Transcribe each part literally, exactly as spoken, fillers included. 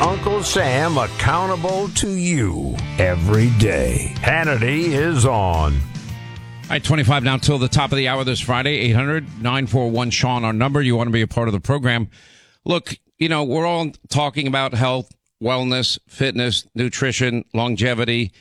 Uncle Sam accountable to you every day. Hannity is on. All right, twenty-five now till the top of the hour this Friday. eight hundred nine four one Sean, our number. You want to be a part of the program. Look, you know, we're all talking about health, wellness, fitness, nutrition, longevity.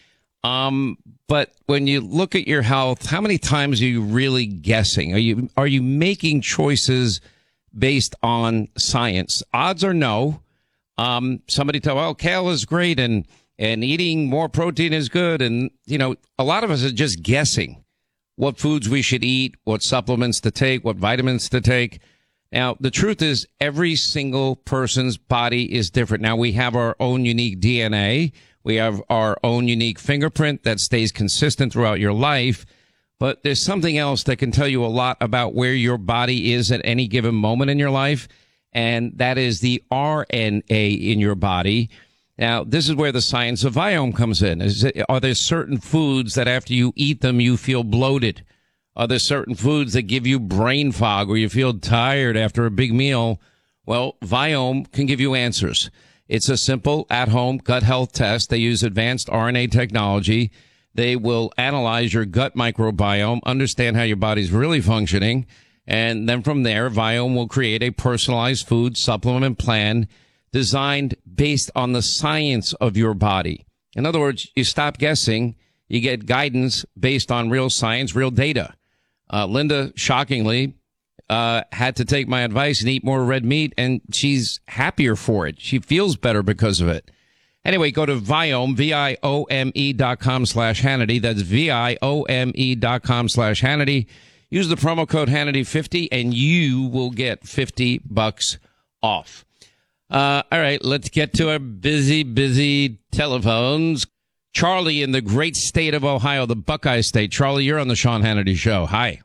Um, but when you look at your health, how many times are you really guessing? Are you are you making choices based on science? Odds are no. Um, somebody tell, well, kale is great and and eating more protein is good. And, you know, a lot of us are just guessing what foods we should eat, what supplements to take, what vitamins to take. Now, the truth is every single person's body is different. Now, we have our own unique D N A. We have our own unique fingerprint that stays consistent throughout your life. But there's something else that can tell you a lot about where your body is at any given moment in your life. And that is the R N A in your body. Now, this is where the science of Viome comes in. Is it, are there certain foods that after you eat them, you feel bloated? Are there certain foods that give you brain fog or you feel tired after a big meal? Well, Viome can give you answers. It's a simple at-home gut health test. They use advanced R N A technology. They will analyze your gut microbiome, understand how your body's really functioning, and then from there, Viome will create a personalized food supplement plan designed based on the science of your body. In other words, you stop guessing. You get guidance based on real science, real data. Uh, Linda, shockingly, uh, had to take my advice and eat more red meat, and she's happier for it. She feels better because of it. Anyway, go to Viome, V I O M E dot com slash Hannity. That's V I O M E dot com slash Hannity. Use the promo code Hannity fifty, and you will get fifty bucks off. Uh, all right, let's get to our busy, busy telephones. Charlie in the great state of Ohio, the Buckeye State. Charlie, you're on the Sean Hannity Show. Hi.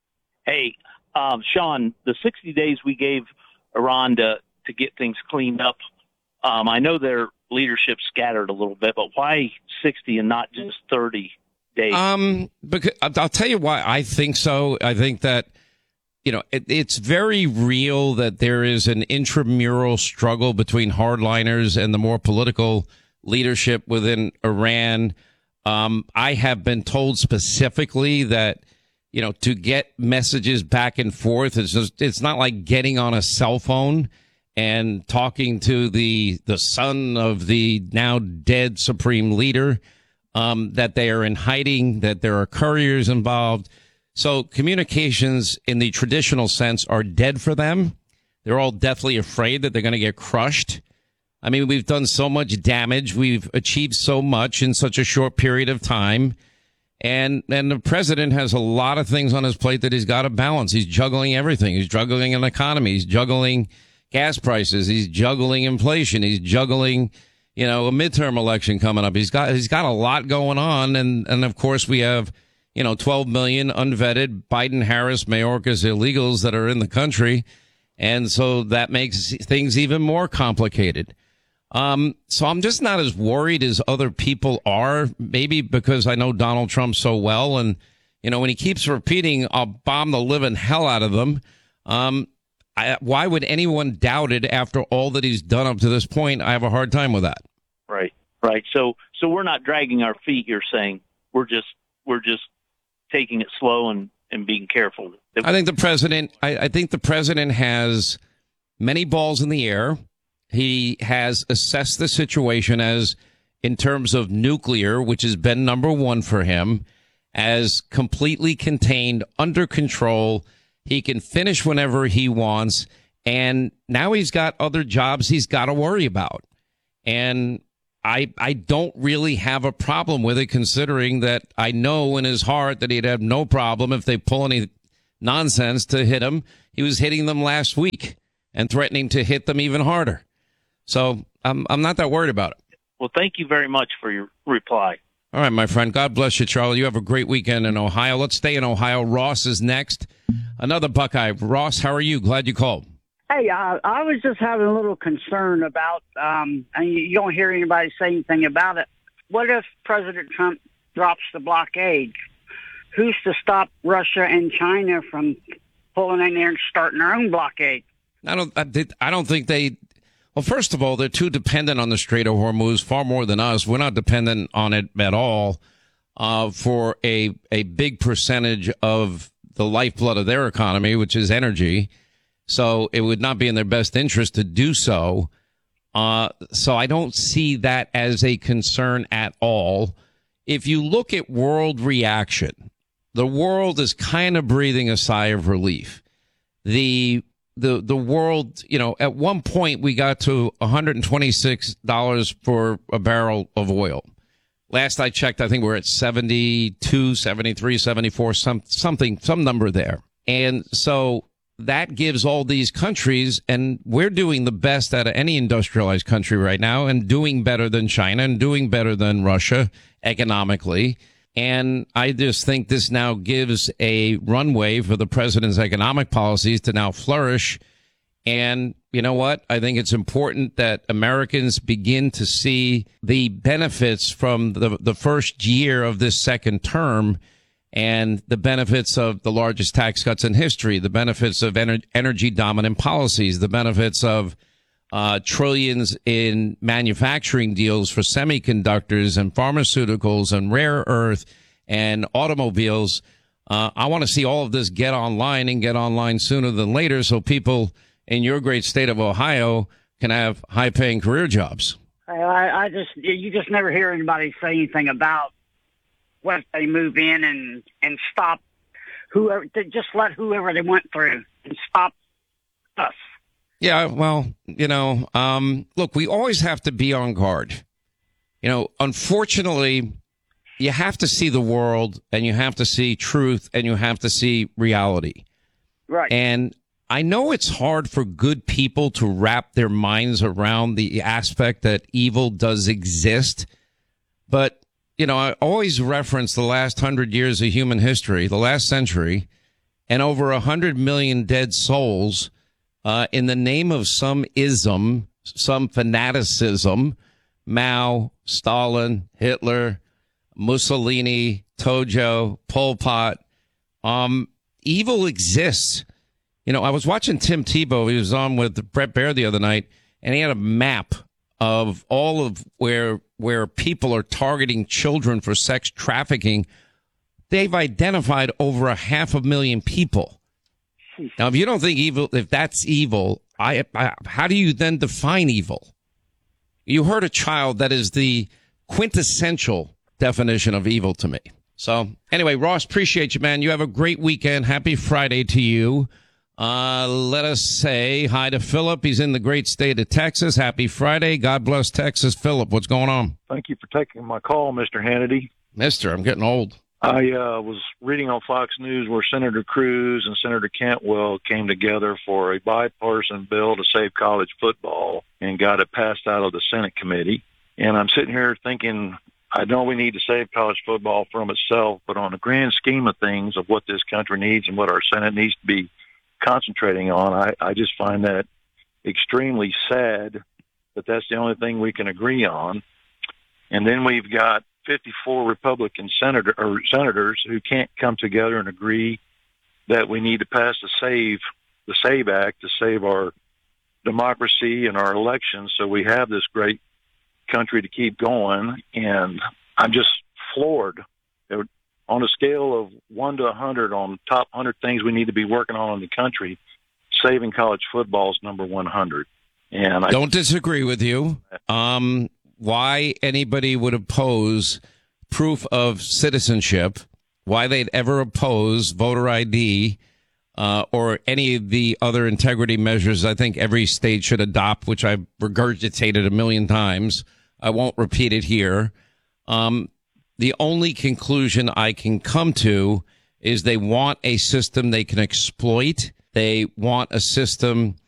Hey, um, Sean, the sixty days we gave Iran to, to get things cleaned up, um, I know their leadership scattered a little bit, but why sixty and not just thirty days? Um, because I'll tell you why I think so. I think that, you know, it, it's very real that there is an intramural struggle between hardliners and the more political leadership within Iran. Um, I have been told specifically that, you know, to get messages back and forth, it's just, it's not like getting on a cell phone and talking to the the son of the now dead supreme leader, um, that they are in hiding, that there are couriers involved. So communications in the traditional sense are dead for them. They're all deathly afraid that they're going to get crushed. I mean, we've done so much damage. We've achieved so much in such a short period of time. And and the president has a lot of things on his plate that he's got to balance. He's juggling everything. He's juggling an economy. He's juggling gas prices. He's juggling inflation. He's juggling, you know, a midterm election coming up. He's got he's got a lot going on. And, and of course, we have, you know, twelve million unvetted Biden, Harris, Mayorkas illegals that are in the country. And so that makes things even more complicated. Um, so I'm just not as worried as other people are, maybe because I know Donald Trump so well. And, you know, when he keeps repeating, I'll bomb the living hell out of them. Um, I, why would anyone doubt it after all that he's done up to this point? I have a hard time with that. Right, right. So, so we're not dragging our feet. You're saying we're just, we're just taking it slow and, and being careful. I think the president, I, I think the president has many balls in the air. He has assessed the situation as, in terms of nuclear, which has been number one for him, as completely contained, under control. He can finish whenever he wants. And now he's got other jobs he's got to worry about. And I I don't really have a problem with it, considering that I know in his heart that he'd have no problem if they pull any nonsense to hit him. He was hitting them last week and threatening to hit them even harder. So I'm I'm not that worried about it. Well, thank you very much for your reply. All right, my friend. God bless you, Charlie. You have a great weekend in Ohio. Let's stay in Ohio. Ross is next. Another Buckeye. Ross, how are you? Glad you called. Hey, uh, I was just having a little concern about, um, and you don't hear anybody say anything about it. What if President Trump drops the blockade? Who's to stop Russia and China from pulling in there and starting their own blockade? I don't. I, I don't think they. Well, first of all, they're too dependent on the Strait of Hormuz, far more than us. We're not dependent on it at all uh, for a a big percentage of the lifeblood of their economy, which is energy. So it would not be in their best interest to do so. Uh, so I don't see that as a concern at all. If you look at world reaction, the world is kind of breathing a sigh of relief. The the the world, you know, at one point we got to one hundred twenty-six dollars for a barrel of oil. Last I checked, I think we're at seventy-two, seventy-three, seventy-four, some something, some number there. And so that gives all these countries, and we're doing the best out of any industrialized country right now, and doing better than China and doing better than Russia economically. And I just think this now gives a runway for the president's economic policies to now flourish. And you know what? I think it's important that Americans begin to see the benefits from the, the first year of this second term, and the benefits of the largest tax cuts in history, the benefits of ener- energy dominant policies, the benefits of uh, trillions in manufacturing deals for semiconductors and pharmaceuticals and rare earth and automobiles. Uh, I want to see all of this get online and get online sooner than later, so people in your great state of Ohio can have high paying career jobs. I, I just, you just never hear anybody say anything about what they move in and, and stop whoever, to just let whoever they went through and stop us. Yeah, well, you know, um, look, we always have to be on guard. You know, unfortunately, you have to see the world, and you have to see truth, and you have to see reality. Right. And I know it's hard for good people to wrap their minds around the aspect that evil does exist. But, you know, I always reference the last hundred years of human history, the last century, and over a hundred million dead souls uh, in the name of some ism, some fanaticism. Mao, Stalin, Hitler, Mussolini, Tojo, Pol Pot. Um, evil exists. You know, I was watching Tim Tebow. He was on with Brett Baer the other night, and he had a map of all of where where people are targeting children for sex trafficking. They've identified over a half a million people. Now, if you don't think evil, if that's evil, I, I how do you then define evil? You hurt a child. That is the quintessential definition of evil to me. So anyway, Ross, appreciate you, man. You have a great weekend. Happy Friday to you. Uh, let us say hi to Philip. He's in the great state of Texas. Happy Friday. God bless Texas. Philip, what's going on? Thank you for taking my call, Mister Hannity. Mister, I'm getting old. I uh, was reading on Fox News where Senator Cruz and Senator Cantwell came together for a bipartisan bill to save college football and got it passed out of the Senate committee. And I'm sitting here thinking, I know we need to save college football from itself, but on the grand scheme of things of what this country needs and what our Senate needs to be concentrating on, I, I just find that extremely sad that that's the only thing we can agree on. And then we've got fifty-four Republican senator or senators who can't come together and agree that we need to pass the Save the Save Act to save our democracy and our elections, so we have this great country to keep going. And I'm just floored. On a scale of one to a hundred, on top hundred things we need to be working on in the country, saving college football is number one hundred. And I don't disagree with you. Um, why anybody would oppose proof of citizenship, why they'd ever oppose voter I D, uh, or any of the other integrity measures I think every state should adopt, which I've regurgitated a million times. I won't repeat it here. Um, the only conclusion I can come to is they want a system they can exploit. They want a system